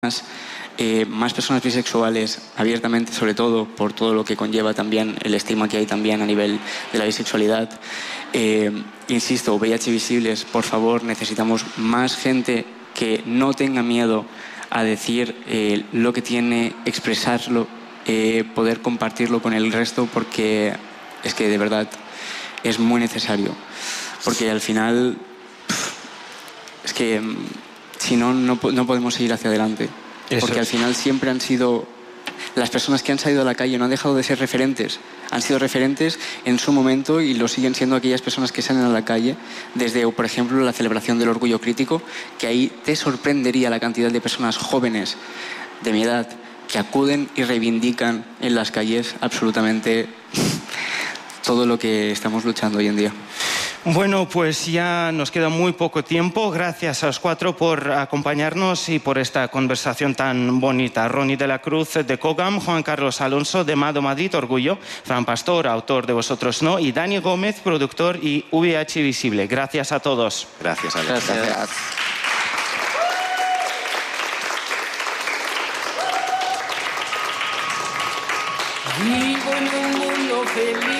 más personas bisexuales abiertamente, sobre todo por todo lo que conlleva también el estigma que hay también a nivel de la bisexualidad. Insisto, VIH visibles, por favor, necesitamos más gente que no tenga miedo a decir lo que tiene, expresarlo, poder compartirlo con el resto, porque es que de verdad es muy necesario, porque al final es que si no, no podemos seguir hacia adelante. Porque al final siempre han sido las personas que han salido a la calle, no han dejado de ser referentes, han sido referentes en su momento y lo siguen siendo aquellas personas que salen a la calle, desde, por ejemplo, la celebración del orgullo crítico, que ahí te sorprendería la cantidad de personas jóvenes de mi edad que acuden y reivindican en las calles absolutamente todo lo que estamos luchando hoy en día. Bueno, pues ya nos queda muy poco tiempo. Gracias a los cuatro por acompañarnos y por esta conversación tan bonita. Ronnie de la Cruz de COGAM, Juan Carlos Alonso de Mado Madrid Orgullo, Fran Pastor, autor de Vosotros No, y Dani Gómez, productor y VIH Visible. Gracias a todos. Gracias, Alex. Gracias. Vivo en un mundo feliz.